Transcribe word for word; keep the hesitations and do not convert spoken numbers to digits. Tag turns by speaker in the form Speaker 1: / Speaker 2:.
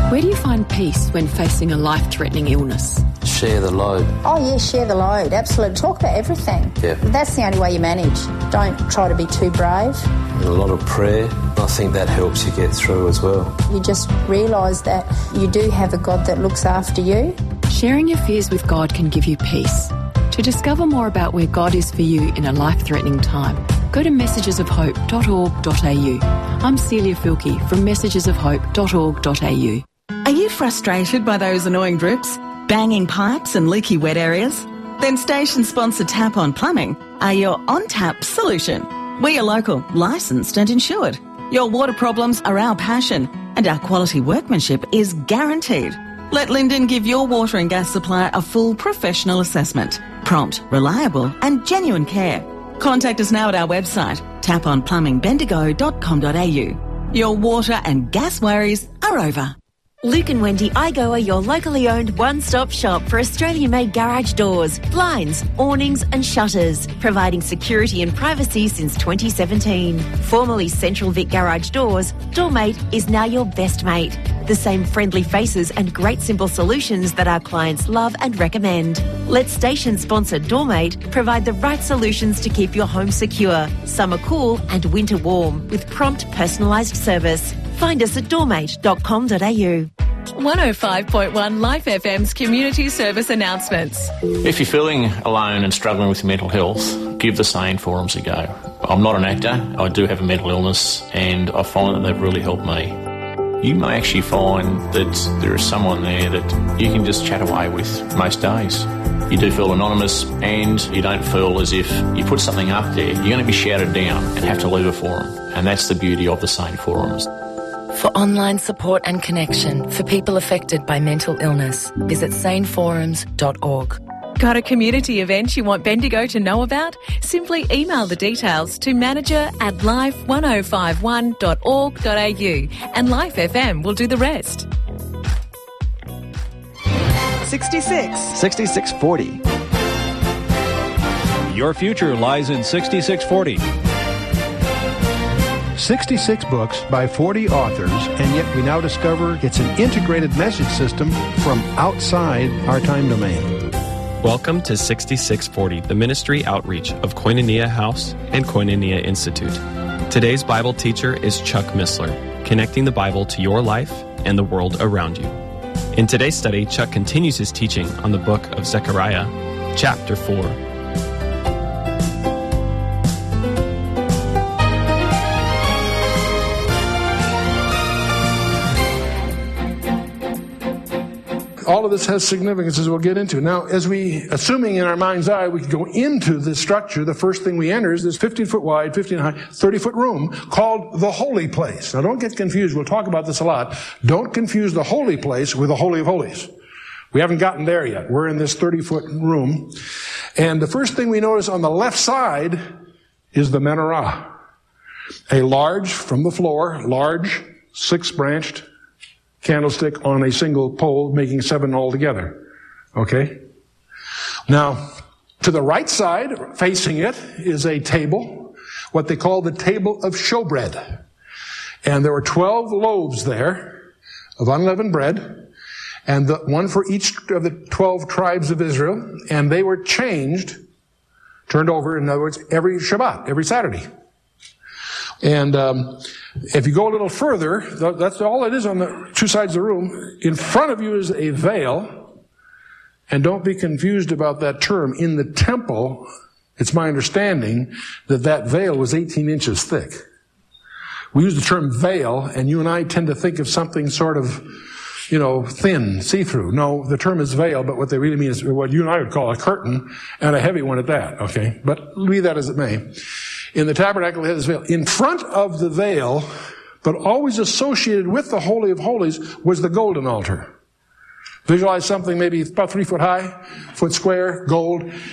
Speaker 1: Where do you find peace when facing a life-threatening illness?
Speaker 2: Share the load.
Speaker 3: Oh, yeah, share the load. Absolutely. Talk about everything.
Speaker 2: Yeah.
Speaker 3: That's the only way you manage. Don't try to be too brave.
Speaker 2: And a lot of prayer. I think that helps you get through as well.
Speaker 3: You just realise that you do have a God that looks after you.
Speaker 1: Sharing your fears with God can give you peace. To discover more about where God is for you in a life-threatening time, go to messages of hope dot org dot a u. I'm Celia Filkey from messages of hope dot org dot a u.
Speaker 4: Are you frustrated by those annoying drips, banging pipes and leaky wet areas? Then station-sponsored Tap On Plumbing are your on-tap solution. We are local, licensed and insured. Your water problems are our passion and our quality workmanship is guaranteed. Let Linden give your water and gas supplier a full professional assessment. Prompt, reliable and genuine care. Contact us now at our website, tap on plumbing bendigo dot com dot a u. Your water and gas worries are over.
Speaker 5: Luke and Wendy Igo are your locally owned one-stop shop for Australian-made garage doors, blinds, awnings and shutters, providing security and privacy since twenty seventeen. Formerly Central Vic Garage Doors, Doormate is now your best mate. The same friendly faces and great simple solutions that our clients love and recommend. Let station-sponsored Doormate provide the right solutions to keep your home secure, summer cool and winter warm with prompt personalised service. Find us at doormate dot com dot a u.
Speaker 6: one oh five point one Life F M's community service announcements.
Speaker 7: If you're feeling alone and struggling with mental health, give the Sane Forums a go. I'm not an actor, I do have a mental illness, and I find that they've really helped me. You may actually find that there is someone there that you can just chat away with most days. You do feel anonymous and you don't feel as if you put something up there, you're going to be shouted down and have to leave a forum. And that's the beauty of the Sane Forums.
Speaker 8: For online support and connection for people affected by mental illness, visit sane forums dot org.
Speaker 6: Got a community event you want Bendigo to know about? Simply email the details to manager at life one oh five one dot org dot a u and Life F M will do the rest.
Speaker 9: sixty-six.
Speaker 10: sixty-six forty.
Speaker 11: Your future lies in sixty-six forty.
Speaker 12: sixty-six books by forty authors, and yet we now discover it's an integrated message system from outside our time domain.
Speaker 13: Welcome to sixty-six forty, the ministry outreach of Koinonia House and Koinonia Institute. Today's Bible teacher is Chuck Missler, connecting the Bible to your life and the world around you. In today's study, Chuck continues his teaching on the book of Zechariah, chapter four.
Speaker 12: All of this has significance, as we'll get into. Now, as we, assuming in our mind's eye, we can go into this structure, the first thing we enter is this fifteen foot wide, fifteen high, thirty foot room called the Holy Place. Now, don't get confused. We'll talk about this a lot. Don't confuse the Holy Place with the Holy of Holies. We haven't gotten there yet. We're in this thirty foot room. And the first thing we notice on the left side is the menorah. A large, from the floor, large, six-branched candlestick on a single pole, making seven altogether. Okay? Now, to the right side, facing it, is a table, what they call the table of showbread. And there were twelve loaves there of unleavened bread, and the one for each of the twelve tribes of Israel, and they were changed, turned over, in other words, every Shabbat, every Saturday. And um, if you go a little further, that's all it is on the two sides of the room. In front of you is a veil, and don't be confused about that term. In the temple, it's my understanding that that veil was eighteen inches thick. We use the term veil, and you and I tend to think of something sort of, you know, thin, see-through. No, the term is veil, but what they really mean is what you and I would call a curtain, and a heavy one at that, okay? But be that as it may. In the tabernacle, it had this veil. In front of the veil, but always associated with the Holy of Holies, was the golden altar. Visualize something maybe about three foot high, foot square, gold.